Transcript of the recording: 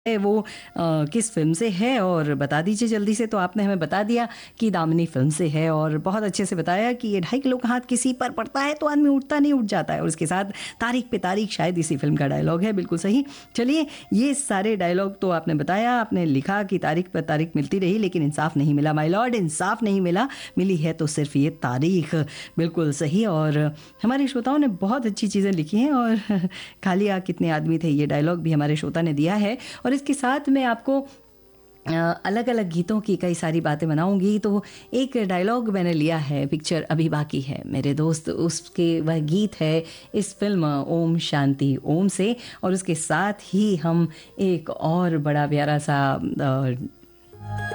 है वो किस फ़िल्म से है और बता दीजिए जल्दी से। तो आपने हमें बता दिया कि दामिनी फ़िल्म से है और बहुत अच्छे से बताया कि ये 2.5 किलो का हाथ किसी पर पड़ता है तो आदमी उठता नहीं उठ जाता है, और उसके साथ तारीख पे तारीख शायद इसी फ़िल्म का डायलॉग है। बिल्कुल सही। चलिए, ये सारे डायलॉग तो आपने बताया, आपने लिखा कि तारीख पे तारीख मिलती रही लेकिन इंसाफ़ नहीं मिला माय लॉर्ड, इंसाफ़ नहीं मिला, मिली है तो सिर्फ़ ये तारीख। बिल्कुल सही। और हमारे श्रोताओं ने बहुत अच्छी चीज़ें लिखी हैं और खाली आँख कितने आदमी थे, ये डायलॉग भी हमारे श्रोता ने दिया है। और इसके साथ मैं आपको अलग अलग गीतों की कई सारी बातें बनाऊंगी। तो एक डायलॉग मैंने लिया है, पिक्चर अभी बाकी है मेरे दोस्त, उसके वह गीत है इस फिल्म ओम शांति ओम से। और उसके साथ ही हम एक और बड़ा प्यारा सा